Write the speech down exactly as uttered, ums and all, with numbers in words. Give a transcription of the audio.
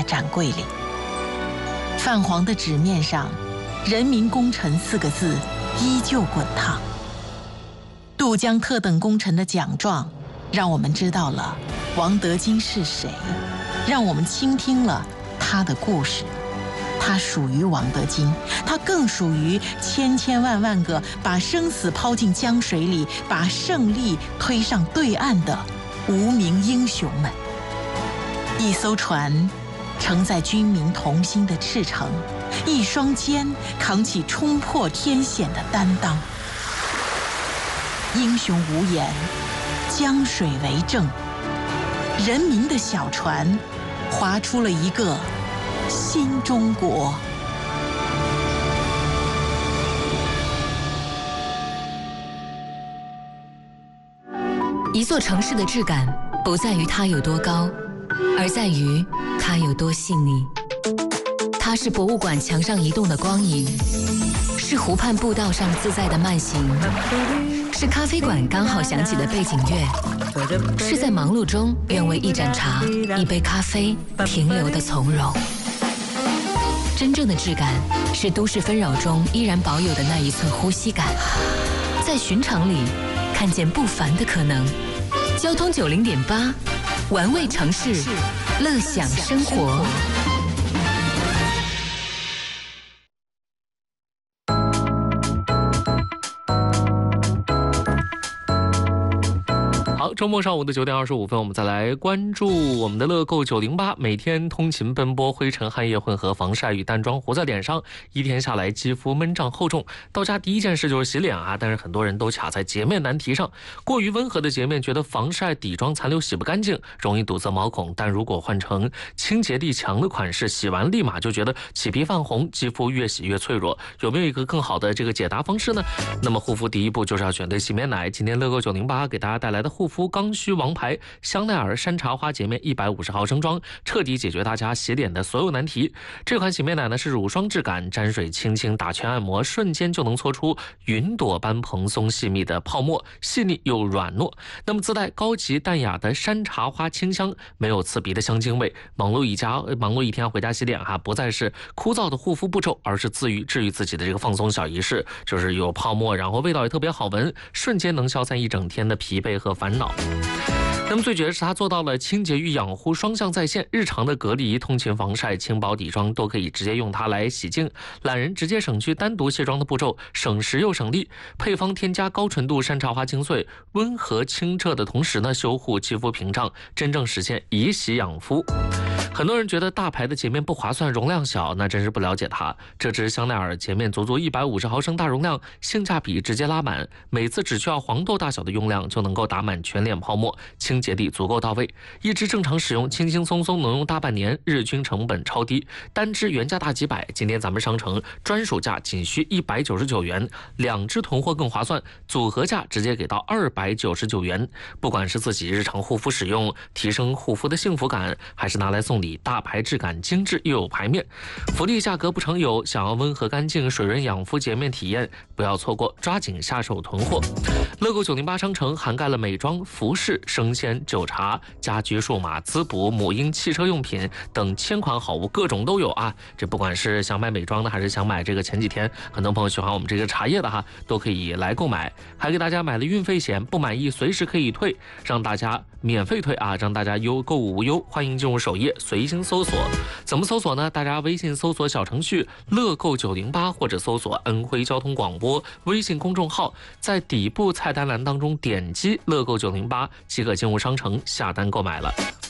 在展柜里。泛黄的纸面上，人民工程四个字依旧滚烫。渡江特等功臣的奖状，让我们知道了王德金是谁，让我们倾听了他的故事。他属于王德金，他更属于千千万万个把生死抛进江水里，把胜利推上对岸的无名英雄们。一艘船承载军民同心的赤诚，一双肩扛起冲破天险的担当。英雄无言，江水为证，人民的小船划出了一个新中国。 一座城市的质感不在于它有多高，而在于它有多细腻。它是博物馆墙上移动的光影，是湖畔步道上自在的慢行，是咖啡馆刚好响起的背景乐，是在忙碌中愿为一盏茶、一杯咖啡停留的从容。真正的质感是都市纷扰中依然保有的那一寸呼吸感，在寻常里看见不凡的可能。交通九零点八，玩味城市，乐享生活。 好，周末上午的九点二十五分，我们再来关注我们的乐购九零八。每天通勤奔波，灰尘汗液混合，防晒与淡妆糊在脸上，一天下来肌肤闷胀厚重。到家第一件事就是洗脸啊，但是很多人都卡在洁面难题上。过于温和的洁面，觉得防晒底妆残留洗不干净，容易堵塞毛孔。但如果换成清洁力强的款式，洗完立马就觉得起皮泛红，肌肤越洗越脆弱。有没有一个更好的这个解答方式呢？那么护肤第一步就是要选对洗面奶。今天乐购九零八给大家带来的护肤刚需王牌香奈儿山茶花洁面一百五十毫升装，彻底解决大家洗脸的所有难题。这款洗面奶呢是乳霜质感，沾水轻轻打圈按摩，瞬间就能搓出云朵般蓬松细密的泡沫，细腻又软糯。那么自带高级淡雅的山茶花清香，没有刺鼻的香精味。忙碌一家忙碌一天回家洗脸哈、啊，不再是枯燥的护肤步骤，而是自愈治愈自己的这个放松小仪式，就是有泡沫，然后味道也特别好闻，瞬间能消散一整天的疲惫和烦恼。那么最绝的是它做到了清洁与养护双向在线，日常的隔离、通勤防晒、轻薄底妆都可以直接用它来洗净，懒人直接省去单独卸妆的步骤，省时又省力。配方添加高纯度山茶花精粹，温和清澈的同时呢，修护肌肤屏障，真正实现以洗养肤。很多人觉得大牌的洁面不划算，容量小，那真是不了解它。这支香奈儿洁面足足一百五十毫升大容量，性价比直接拉满，每次只需要黄豆大小的用量就能够打满全脸泡沫，清洁力足够到位。一支正常使用，轻轻松松能用大半年，日均成本超低，单支原价大几百，今天咱们商城专属价仅需一百九十九元，两支囤货更划算，组合价直接给到二百九十九元。不管是自己日常护肤使用，提升护肤的幸福感，还是拿来送礼，大牌质感精致又有牌面，福利价格不常有。想要温和干净水润养肤洁面体验，不要错过，抓紧下手囤货。乐购九零八商城涵盖了美妆、服饰、生鲜、酒茶、家居数码、滋补、母婴、汽车用品等千款好物，各种都有啊！这不管是想买美妆的，还是想买这个前几天很多朋友喜欢我们这个茶叶的哈，都可以来购买。还给大家买了运费险，不满意随时可以退，让大家免费退啊，让大家优购物无忧。欢迎进入首页随心搜索，怎么搜索呢？大家微信搜索小程序乐购九零八，或者搜索安徽交通广播微信公众号，在底部菜单栏当中点击乐购九零八即可进入商城下单购买了。